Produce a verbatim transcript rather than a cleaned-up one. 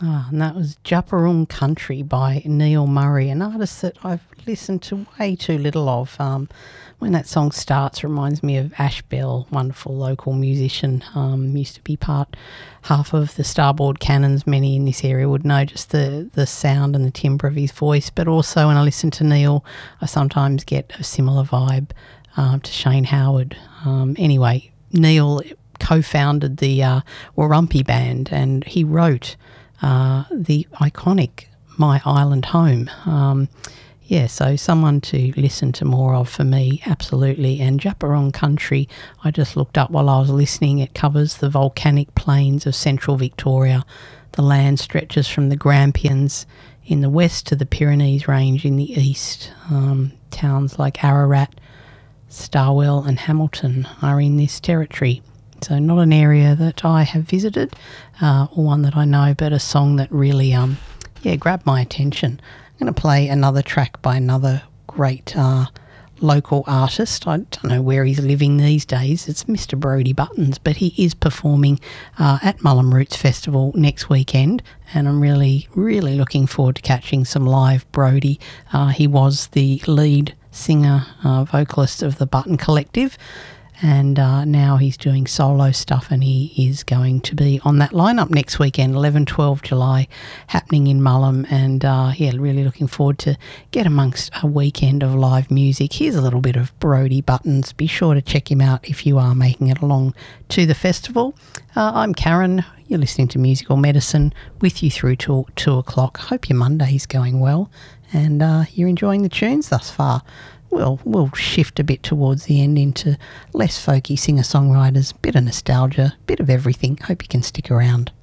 Ah, and that was Djapurrung Country by Neil Murray, an artist that I've listened to way too little of. Um, when that song starts, reminds me of Ash Bell, wonderful local musician. Um, used to be part, half of the Starboard Cannons. Many in this area would know just the, the sound and the timbre of his voice. But also when I listen to Neil, I sometimes get a similar vibe um, to Shane Howard. Um, anyway, Neil co-founded the uh, Warumpi Band, and he wrote Uh, the iconic My Island Home. Um, yeah, so someone to listen to more of for me, absolutely. And Djapurrung Country, I just looked up while I was listening. It covers the volcanic plains of central Victoria. The land stretches from the Grampians in the west to the Pyrenees Range in the east. Um, towns like Ararat, Starwell and Hamilton are in this territory. So not an area that I have visited uh, or one that I know, but a song that really, um, yeah, grabbed my attention. I'm going to play another track by another great uh, local artist. I don't know where he's living these days. It's Mister Brodie Buttons, but he is performing uh, at Mullum Roots Festival next weekend, and I'm really, really looking forward to catching some live Brodie. Uh, he was the lead singer, uh, vocalist of the Button Collective, and uh, now he's doing solo stuff, and he is going to be on that lineup next weekend, eleven twelve July, happening in Mullum. And uh, yeah, really looking forward to get amongst a weekend of live music. Here's a little bit of Brodie Buttons. Be sure to check him out if you are making it along to the festival. Uh, I'm Karen. You're listening to Musical Medicine, with you through till two o'clock. Hope your Monday's going well and uh, you're enjoying the tunes thus far. We'll, we'll shift a bit towards the end into less folky singer-songwriters, bit of nostalgia, bit of everything. Hope you can stick around.